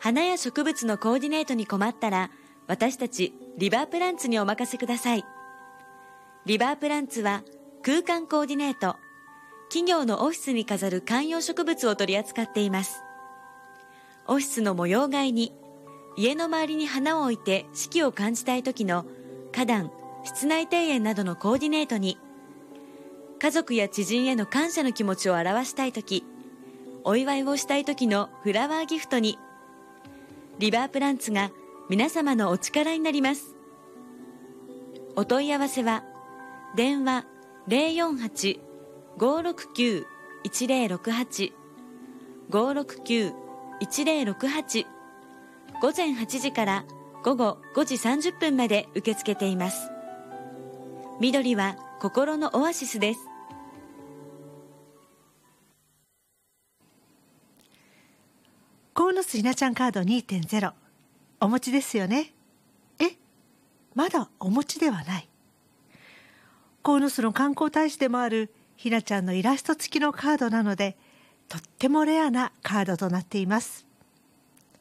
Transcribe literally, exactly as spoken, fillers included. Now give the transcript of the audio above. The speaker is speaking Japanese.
花や植物のコーディネートに困ったら、私たちリバープランツにお任せください。リバープランツは空間コーディネート、企業のオフィスに飾る観葉植物を取り扱っています。オフィスの模様替えに、家の周りに花を置いて四季を感じたい時の花壇、室内庭園などのコーディネートに、家族や知人への感謝の気持ちを表したい時、お祝いをしたい時のフラワーギフトに、リバープランツが皆様のお力になります。お問い合わせは電話 ゼロよんはち ごーろくきゅう いちゼロろくはち ごーろくきゅう いちゼロろくはち、午前はちじから午後ごじさんじゅっぷんまで受け付けています。緑は心のオアシスです。 鴻巣ひなちゃんカード にてんゼロ お持ちですよね。え、まだお持ちではない。鴻巣の観光大使でもあるひなちゃんのイラスト付きのカードなので、とってもレアなカードとなっています。